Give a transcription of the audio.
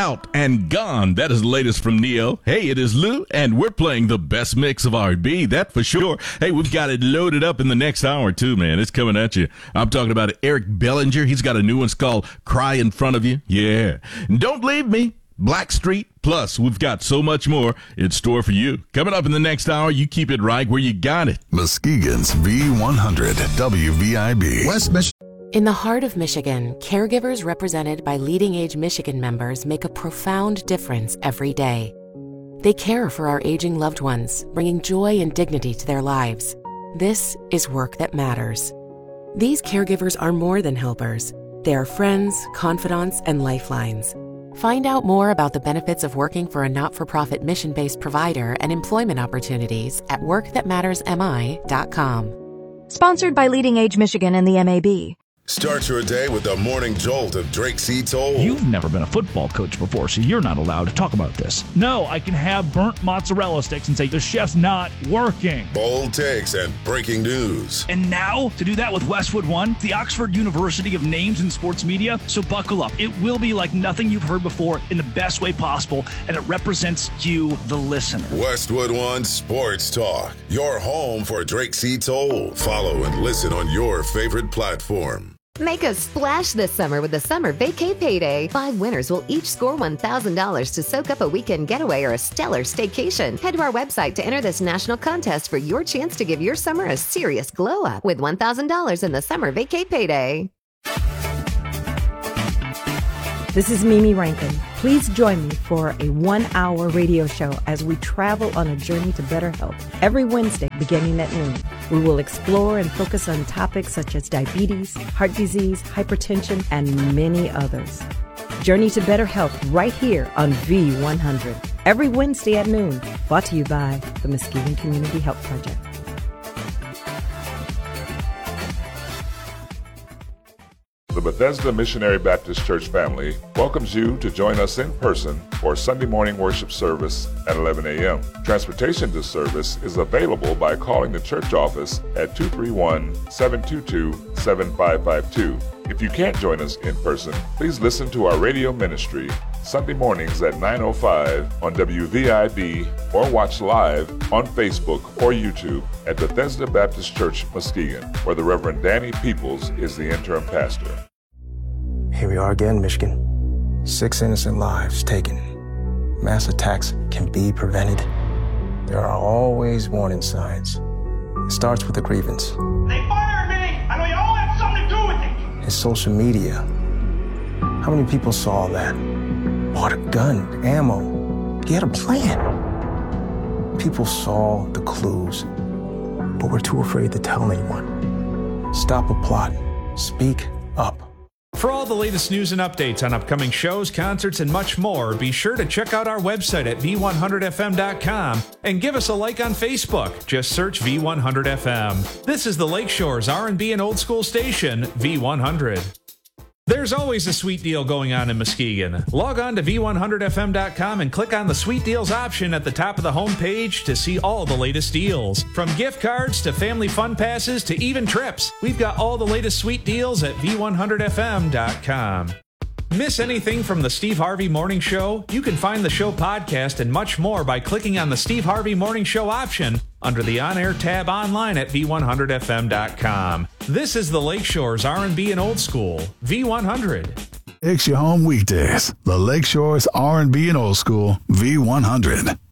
Out and Gone. That is the latest from Neo. Hey, it is Lou, and we're playing the best mix of R&B, that for sure. Hey, we've got it loaded up in the next hour, too, man. It's coming at you. I'm talking about Eric Bellinger. He's got a new one called Cry in Front of You. Yeah. And Don't Leave Me, Blackstreet. Plus, we've got so much more in store for you. Coming up in the next hour, you keep it right where you got it. Muskegon's V100 WVIB. West Michigan. In the heart of Michigan, caregivers represented by Leading Age Michigan members make a profound difference every day. They care for our aging loved ones, bringing joy and dignity to their lives. This is work that matters. These caregivers are more than helpers. They are friends, confidants, and lifelines. Find out more about the benefits of working for a not-for-profit mission-based provider and employment opportunities at workthatmattersmi.com. Sponsored by Leading Age Michigan and the MAB. Start your day with the morning jolt of Drake C. Toll. You've never been a football coach before, so you're not allowed to talk about this. No, I can have burnt mozzarella sticks and say the chef's not working. Bold takes and breaking news. And now, to do that with Westwood One, the Oxford University of names in sports media, so buckle up. It will be like nothing you've heard before in the best way possible, and it represents you, the listener. Westwood One Sports Talk, your home for Drake C. Toll. Follow and listen on your favorite platform. Make a splash this summer with the Summer Vacay Payday. 5 winners will each score $1,000 to soak up a weekend getaway or a stellar staycation. Head to our website to enter this national contest for your chance to give your summer a serious glow up with $1,000 in the Summer Vacay Payday. This is Mimi Rankin. Please join me for a 1-hour radio show as we travel on a journey to better health. Every Wednesday, beginning at noon, we will explore and focus on topics such as diabetes, heart disease, hypertension, and many others. Journey to better health right here on V100. Every Wednesday at noon. Brought to you by the Muskegon Community Health Project. The Bethesda Missionary Baptist Church family welcomes you to join us in person for Sunday morning worship service at 11 a.m. Transportation to service is available by calling the church office at 231-722-7552. If you can't join us in person, please listen to our radio ministry Sunday mornings at 9:05 on WVIB or watch live on Facebook or YouTube at Bethesda Baptist Church, Muskegon, where the Reverend Danny Peoples is the interim pastor. Here we are again, Michigan. 6 innocent lives taken. Mass attacks can be prevented. There are always warning signs. It starts with a grievance. They fired me! I know you all have something to do with it! His social media. How many people saw that? Bought a gun, ammo. He had a plan. People saw the clues, but were too afraid to tell anyone. Stop a plot. Speak up. For all the latest news and updates on upcoming shows, concerts, and much more, be sure to check out our website at v100fm.com and give us a like on Facebook. Just search V100FM. This is the Lakeshore's R&B and old school station, V100. There's always a sweet deal going on in Muskegon. Log on to v100fm.com and click on the Sweet Deals option at the top of the homepage to see all the latest deals. From gift cards to family fun passes to even trips, we've got all the latest sweet deals at v100fm.com. Miss anything from the Steve Harvey Morning Show? You can find the show podcast and much more by clicking on the Steve Harvey Morning Show option under the on-air tab online at v100fm.com. This is the Lakeshore's R&B and old school, V100. It's your home weekdays. The Lakeshore's R&B and old school, V100.